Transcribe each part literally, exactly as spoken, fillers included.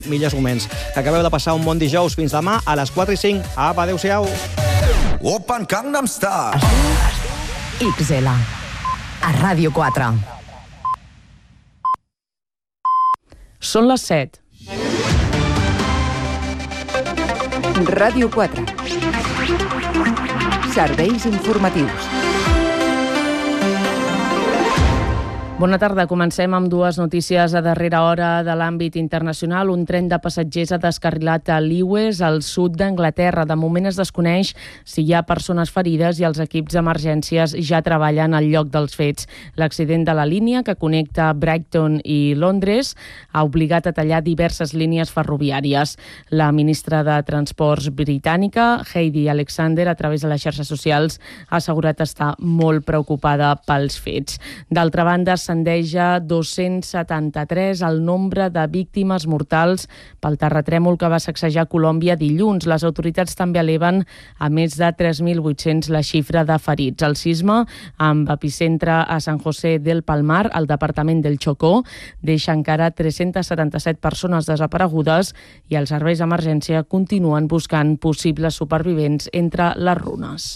Millors moments. Que acabeu de passar un bon dijous. Fins demà a les quatre i cinc. Apa, adeu-siau. Open Gangnam Style. X L. A Ràdio quatre. Són les set. Ràdio quatre. Serveis informatius. Bona tarda. Comencem amb dues notícies a darrera hora de l'àmbit internacional. Un tren de passatgers ha descarrilat a Lewes, al sud d'Anglaterra. De moment es desconeix si hi ha persones ferides i els equips d'emergències ja treballen al lloc dels fets. L'accident de la línia que connecta Brighton i Londres ha obligat a tallar diverses línies ferroviàries. La ministra de Transports britànica, Heidi Alexander, a través de les xarxes socials, ha assegurat estar molt preocupada pels fets. D'altra banda, ascendeja dos-cents setanta-tres el nombre de víctimes mortals pel terratrèmol que va sacsejar Colòmbia dilluns. Les autoritats també eleven a més de tres mil vuit-cents la xifra de ferits. El sisme, amb epicentre a San José del Palmar, al departament del Chocó, deixa encara tres-cents setanta-set persones desaparegudes i els serveis d'emergència continuen buscant possibles supervivents entre les runes.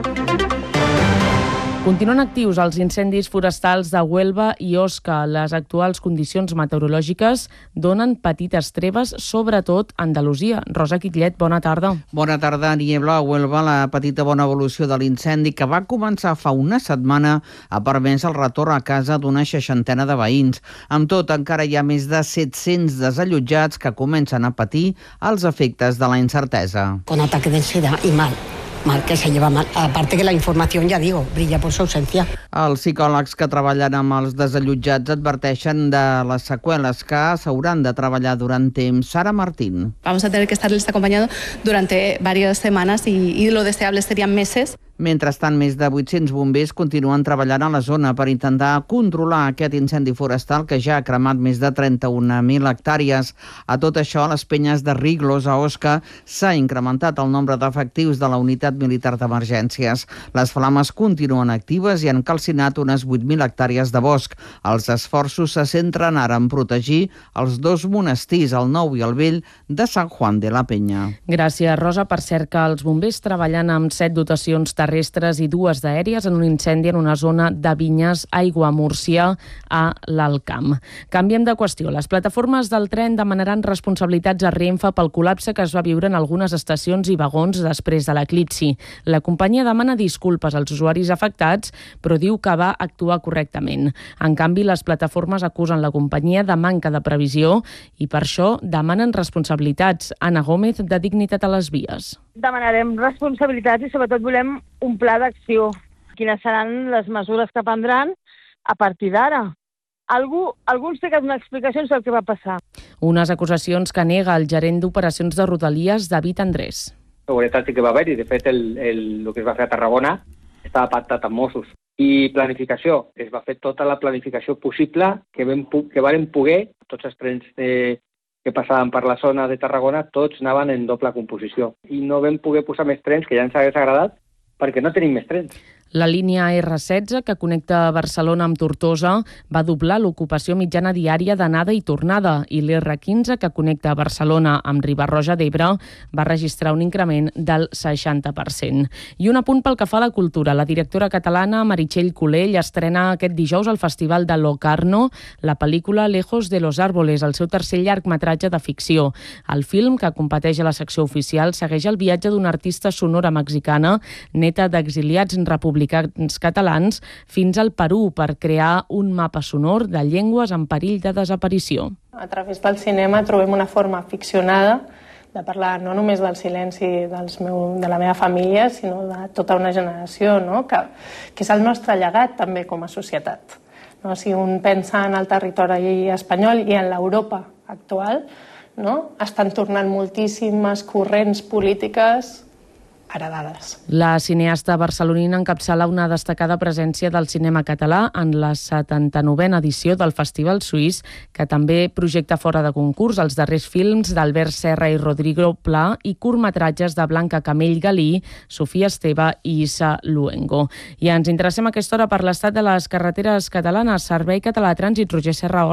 Continuen actius els incendis forestals de Huelva i Osca. Les actuals condicions meteorològiques donen petites treves, sobretot a Andalusia. Rosa Quitllet, bona tarda. Bona tarda. Niebla a Huelva, la petita bona evolució de l'incendi que va començar fa una setmana ha permès el retorn a casa d'una seixantena de veïns. Amb tot, encara hi ha més de set-cents desallotjats que comencen a patir els efectes de la incertesa. Con ataque de ansiedad y mal. Mal, que se lleva mal. Aparte que la información, ya digo, brilla por su ausencia. Els psicòlegs que treballen amb els desallotjats adverteixen de les seqüeles que s'hauran de treballar durant temps. Sara Martín. Vamos a tener que estarles acompañando durante varias semanas y, y lo deseable serían meses. Mentrestant, més de vuit-cents bombers continuen treballant a la zona per intentar controlar aquest incendi forestal que ja ha cremat més de trenta-un mil hectàrees. A tot això, a les penyes de Riglos, a Osca, s'ha incrementat el nombre d'efectius de la unitat militar d'emergències. Les flames continuen actives i han calcinat unes vuit mil hectàrees de bosc. Els esforços se centren ara en protegir els dos monestirs, el nou i el vell, de Sant Juan de la Penya. Gràcies, Rosa. Per cert, que els bombers treballen amb set dotacions terrestres i dues d'aèries en un incendi en una zona de vinyes Aigua Múrcia a l'Alt Camp. Canviem de qüestió. Les plataformes del tren demanaran responsabilitats a Renfe pel col·lapse que es va viure en algunes estacions i vagons després de l'eclipsi. La companyia demana disculpes als usuaris afectats, però diu que va actuar correctament. En canvi, les plataformes acusen la companyia de manca de previsió i per això demanen responsabilitats. Anna Gómez, de Dignitat a les Vies. Demanarem responsabilitats i sobretot volem un pla d'acció. Quines seran les mesures que prendran a partir d'ara? Algú, algú ens té que donar explicacions del que va passar. Unes acusacions que nega el gerent d'operacions de Rodalies, David Andrés. Seguretat sí que va haver-hi. De fet, el, el, el que es va fer a Tarragona estava pactat amb Mossos. I planificació. Es va fer tota la planificació possible que, vam, que varen poder. Tots els trens de, que passaven per la zona de Tarragona, tots anaven en doble composició. I no vam poder posar més trens, que ja ens hagués agradat, perquè no tenim més trens. La línia erre setze, que connecta Barcelona amb Tortosa, va doblar l'ocupació mitjana diària d'anada i tornada, i l'erre quinze, que connecta Barcelona amb Riba-roja d'Ebre, va registrar un increment del seixanta per cent. I un apunt pel que fa a la cultura. La directora catalana Meritxell Colell estrena aquest dijous al Festival de Locarno la pel·lícula Lejos de los árboles, el seu tercer llargmetratge de ficció. El film, que competeix a la secció oficial, segueix el viatge d'una artista sonora mexicana, neta d'exiliats republicans catalans, fins al Perú per crear un mapa sonor de llengües en perill de desaparició. A través del cinema trobem una forma ficcionada de parlar no només del silenci dels meu, de la meva família, sinó de tota una generació, no? que, que és el nostre llegat també com a societat. No? Si un pensa en el territori espanyol i en l'Europa actual, no? Estan tornant moltíssimes corrents polítiques heredades. La cineasta barcelonina encapçala una destacada presència del cinema català en la setanta-novena edició del Festival Suís, que també projecta fora de concurs els darrers films d'Albert Serra i Rodrigo Pla i curtmetratges de Blanca Camell Galí, Sofia Esteve i Issa Luengo. I ens interessem a aquesta hora per l'estat de les carreteres catalanes. Servei Català de Trànsit, Roger Serra, hola.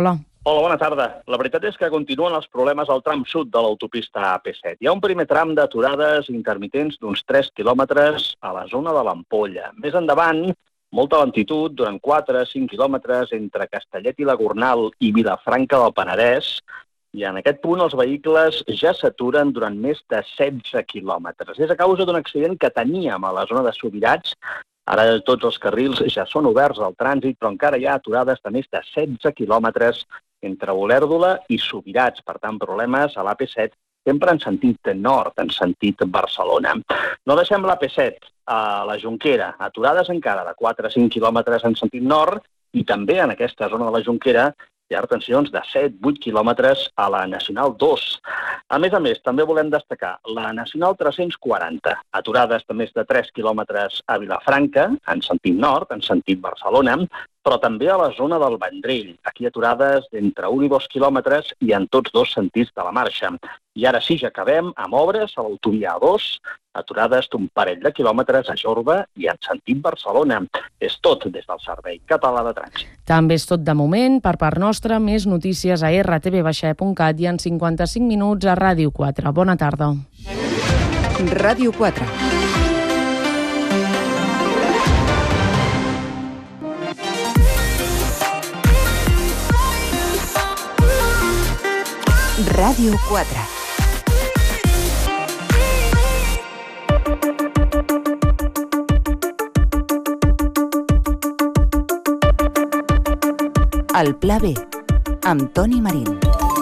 Hola, bona tarda. La veritat és que continuen els problemes al tram sud de l'autopista A P set. Hi ha un primer tram d'aturades intermitents d'uns tres quilòmetres a la zona de l'Ampolla. Més endavant, molta lentitud durant quatre a cinc quilòmetres entre Castellet i la Gornal i Vilafranca del Penedès, i en aquest punt els vehicles ja s'aturen durant més de setze quilòmetres. És a causa d'un accident que teníem a la zona de Subirats. Ara tots els carrils ja són oberts al trànsit, però encara hi ha aturades de més de setze quilòmetres entre Olèrdola i Subirats. Per tant, problemes a l'A P set sempre en sentit nord, en sentit Barcelona. No deixem l'A P set a la Jonquera, aturades encara de quatre a cinc quilòmetres en sentit nord, i també en aquesta zona de la Jonquera hi ha retencions de set a vuit quilòmetres a la Nacional dos. A més a més, també volem destacar la Nacional tres-cents quaranta, aturades de més de tres quilòmetres a Vilafranca, en sentit nord, en sentit Barcelona, però també a la zona del Vendrell, aquí aturades d'entre un i dos quilòmetres i en tots dos sentits de la marxa. I ara sí, ja acabem amb obres a l'autovia A dos, aturades d'un parell de quilòmetres a Jorba i en sentit Barcelona. És tot des del Servei Català de Trànsit. També és tot de moment. Per part nostra, més notícies a erre te ve baixa e punt cat i en cinquanta-cinc minuts a Ràdio quatre. Bona tarda. Ràdio quatre. Ràdio quatre. El Pla B, amb Toni Marín.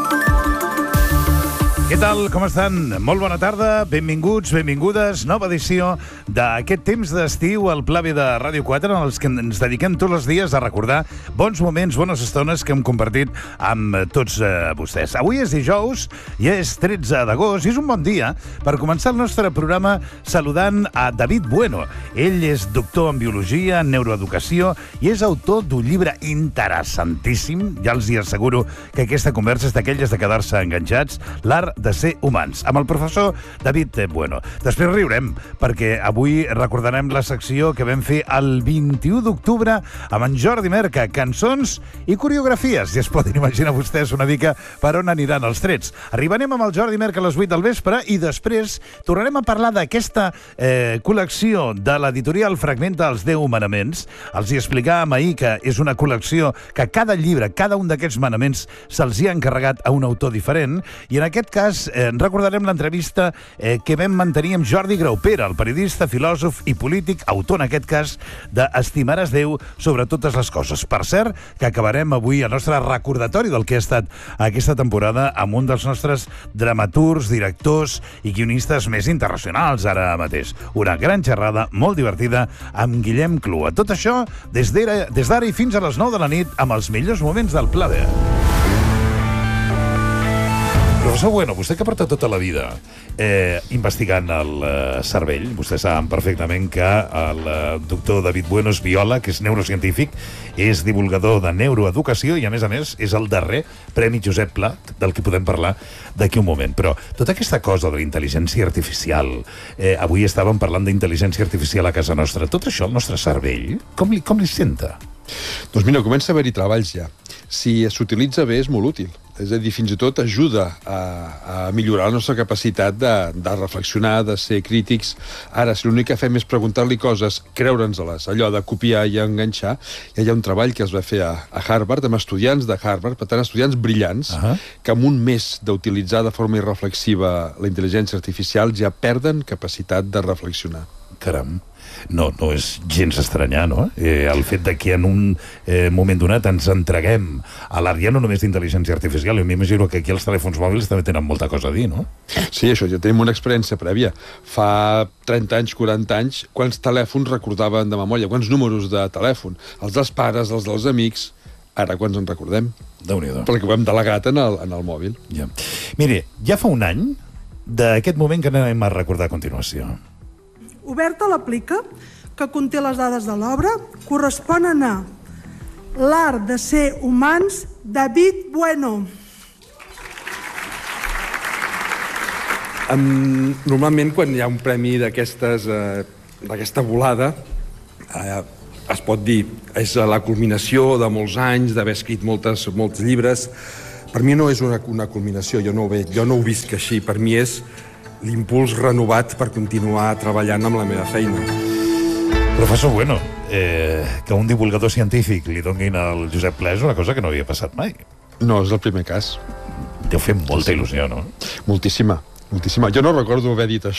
Què tal? Com estan? Molt bona tarda, benvinguts, benvingudes, nova edició d'aquest temps d'estiu al Pla B de Ràdio quatre, en els que ens dediquem tots els dies a recordar bons moments, bones estones que hem compartit amb tots eh, vostès. Avui és dijous, ja és tretze d'agost, i és un bon dia per començar el nostre programa saludant a David Bueno. Ell és doctor en Biologia, en Neuroeducació, i és autor d'un llibre interessantíssim. Ja els hi asseguro que aquesta conversa és d'aquelles de quedar-se enganxats, l'art de ser humans, amb el professor David Bueno. Després riurem, perquè avui recordarem la secció que vam fer el vint-i-u d'octubre amb en Jordi Merca, cançons i coreografies. Ja es poden imaginar vostès una mica per on aniran els trets. Arribarem amb el Jordi Merca a les vuit del vespre i després tornarem a parlar d'aquesta eh, col·lecció de l'editorial Fragment dels deu manaments. Els hi explicàvem ahir que és una col·lecció que cada llibre, cada un d'aquests manaments se'ls hi ha encarregat a un autor diferent, i en aquest cas Eh, recordarem l'entrevista eh, que vam mantenir amb Jordi Graupera, el periodista, filòsof i polític, autor en aquest cas de Estimaràs Déu sobre totes les coses. Per cert, que acabarem avui el nostre recordatori del que ha estat aquesta temporada amb un dels nostres dramaturgs, directors i guionistes més internacionals ara mateix. Una gran xerrada molt divertida amb Guillem Clua. Tot això des d'ara i fins a les nou de la nit amb els millors moments del Pla B. Professor Bueno, vostè que porta tota la vida eh, investigant el eh, cervell, vostès saben perfectament que el eh, doctor David Bueno és biòleg, és neurocientífic, és divulgador de neuroeducació i, a més a més, és el darrer Premi Josep Pla, del que podem parlar d'aquí un moment. Però tota aquesta cosa de la intel·ligència artificial, eh, avui estàvem parlant d'intel·ligència artificial a casa nostra, tot això, el nostre cervell, com li, com li senta? Doncs mira, comença a haver-hi treballs ja. Si s'utilitza bé és molt útil. És a dir, fins i tot ajuda a, a millorar la nostra capacitat de, de reflexionar, de ser crítics. Ara, si l'únic que fem és preguntar-li coses, creure'ns-les, allò de copiar i enganxar, ja hi ha un treball que es va fer a, a Harvard, amb estudiants de Harvard, per tant, estudiants brillants, uh-huh. que amb un mes d'utilitzar de forma irreflexiva la intel·ligència artificial ja perden capacitat de reflexionar. Caram. No, no és gens estranyar, no? Eh, el fet de que en un eh, moment donat ens entreguem a l'art ja no només d'intel·ligència artificial, jo m'imagino que aquí els telèfons mòbils també tenen molta cosa a dir, no? Sí, això, ja tenim una experiència prèvia. Fa trenta anys, quaranta anys, quants telèfons recordaven de memòria, quants números de telèfon? Els dels pares, els dels amics. Ara, quants en recordem? Déu-n'hi-do. Perquè ho hem delegat en el, en el mòbil. Ja. Mire, ja fa un any d'aquest moment que anem a recordar a continuació. Oberta l'aplica, que conté les dades de l'obra, corresponen a L'art de ser humans, David Bueno. Um, normalment, quan hi ha un premi d'aquestes, uh, d'aquesta volada, uh, es pot dir, és la culminació de molts anys, d'haver escrit moltes, molts llibres. Per mi no és una, una culminació, jo no, ho veig, jo no ho visc així. Per mi és l'impuls renovat per continuar treballant amb la meva feina. Professor Bueno, eh, que un divulgador científic li donguin al Josep Pla és una cosa que no havia passat mai. No, és el primer cas. Deu fer molta il·lusió, no? Moltíssima, moltíssima. Jo no recordo haver dit això